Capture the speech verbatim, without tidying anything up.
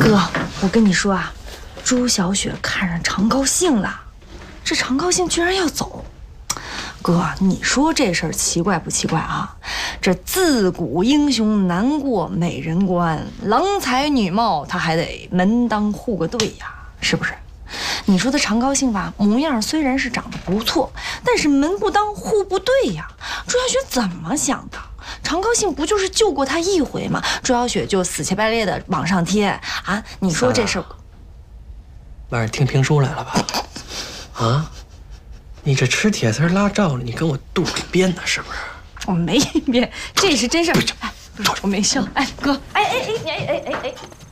哥，我跟你说啊，朱小雪看上常高兴了，这常高兴居然要走。哥，你说这事儿奇怪不奇怪啊？这自古英雄难过美人关，郎才女貌他还得门当户个对呀，是不是？你说的常高兴吧，模样虽然是长得不错，但是门不当户不对呀。朱小雪怎么想的？常高兴不就是救过他一回吗？朱小雪就死乞白赖的往上贴啊！你说这事儿， 晚上听评书来了吧？啊，你这吃铁丝拉罩了，你跟我肚里编的是不是？ 我没编，这是真事儿。 不是， 哎，不是，我没笑。哎，哥，哎哎哎哎哎哎哎。